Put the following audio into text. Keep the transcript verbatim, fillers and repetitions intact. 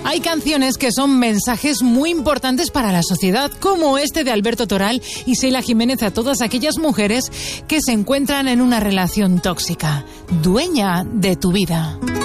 Hay canciones que son mensajes muy importantes para la sociedad, como este de Alberto Toral y Sheila Jiménez a todas aquellas mujeres que se encuentran en una relación tóxica. Dueña de tu vida.